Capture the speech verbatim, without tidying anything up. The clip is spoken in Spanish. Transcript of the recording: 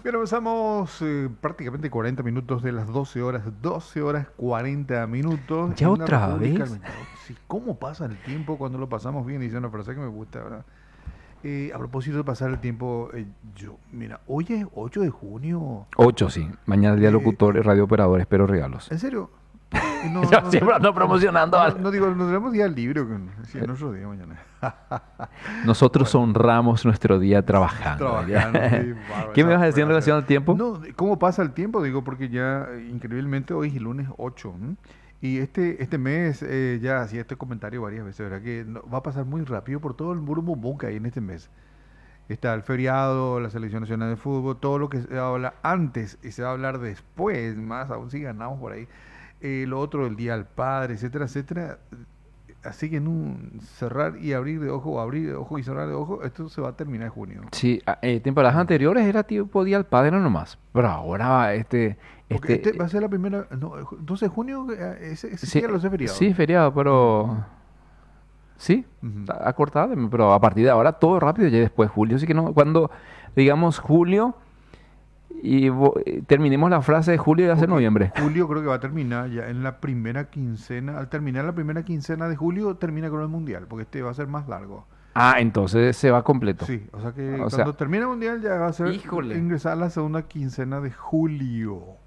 Bien, avanzamos eh, prácticamente cuarenta minutos de las doce horas, doce horas cuarenta minutos ¿Ya en la otra República vez? Argentina. Sí, ¿cómo pasa el tiempo cuando lo pasamos bien? Dice una frase que me gusta, ¿verdad? Eh, a propósito de pasar el tiempo, eh, yo, mira, hoy es ocho de junio. Ocho, sí. Mañana el día Eh, locutor y radio operador, espero regalos. ¿En serio? Y no, Ya no, siempre te- ando promocionando no, algo. no digo, no tenemos día libre, con, sí, en otro día mañana. Nosotros Bueno, honramos nuestro día trabajando. ¿Ya? trabajando, sí, bárbaro, ¿Qué me esa vas a decir en frase. relación al tiempo? No, de- ¿cómo pasa el tiempo? Digo, porque ya eh, increíblemente hoy es el lunes ocho. ¿M? Y este, este mes, eh, ya hacía este comentario varias veces, ¿verdad? Que no- va a pasar muy rápido por todo el burbumbum que hay en este mes. Está el feriado, la selección nacional de fútbol, todo lo que se habla antes y se va a hablar después, más aún si ganamos por ahí. Eh, lo otro, el Día del Padre, etcétera, etcétera. Así que en un cerrar y abrir de ojo, abrir de ojo y cerrar de ojo, esto se va a terminar en junio. Sí, a- eh, temporadas Mm. anteriores era tipo día del padre nomás. Pero ahora este, Porque este este, va a ser la primera. No, ju- doce de junio, eh, ese, ese sí, sí ya lo sé feriado. sí, feriado, Mm, pero mm, sí, ujú. a- acortado, pero a partir de ahora todo rápido, ya después julio, sí que no, cuando digamos julio y vo- eh, terminemos la frase de julio y va a ser Porque noviembre. julio creo que va a terminar ya en la primera quincena. Al terminar la primera quincena de julio, termina con el mundial, porque este va a ser más largo. Ah, entonces se va completo. Sí, o sea que O sea, cuando termine el mundial ya va a ser híjole. ingresar a la segunda quincena de julio.